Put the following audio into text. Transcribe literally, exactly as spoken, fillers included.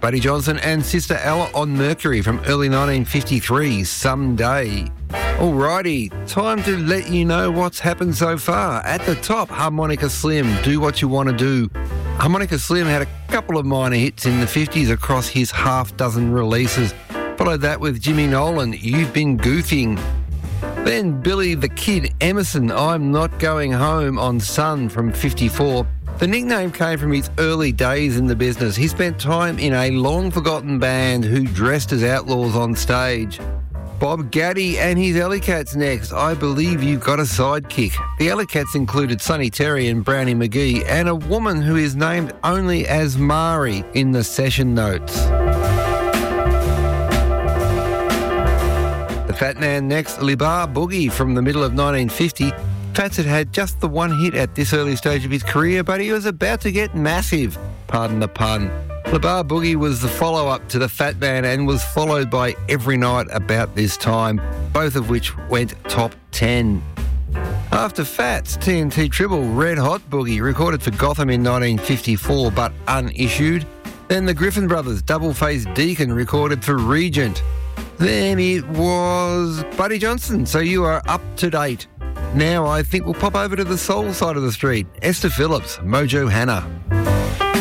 Buddy Johnson and Sister Ella on Mercury from early nineteen fifty-three, Someday. Alrighty, time to let you know what's happened so far. At the top, Harmonica Slim, Do What You Want to Do. Harmonica Slim had a couple of minor hits in the fifties across his half dozen releases. Followed that with Jimmy Nolan, You've Been Goofing. Then Billy the Kid Emerson, I'm Not Going Home on Sun from fifty-four. The nickname came from his early days in the business. He spent time in a long-forgotten band who dressed as outlaws on stage. Bob Gaddy and his Alley Cats next. I Believe You've Got a Sidekick. The Alley Cats included Sonny Terry and Brownie McGee and a woman who is named only as Mari in the session notes. The Fat Man next, Libar Boogie from the middle of nineteen fifty. Fats had had just the one hit at this early stage of his career, but he was about to get massive, pardon the pun. Libar Boogie was the follow-up to the Fat Man and was followed by Every Night about this time, both of which went top ten. After Fats, T N T Tribble, Red Hot Boogie, recorded for Gotham in nineteen fifty-four but unissued. Then the Griffin Brothers, Double-Faced Deacon, recorded for Regent. Then it was Buddy Johnson, so you are up to date. Now I think we'll pop over to the soul side of the street. Esther Phillips, Mojo Hannah.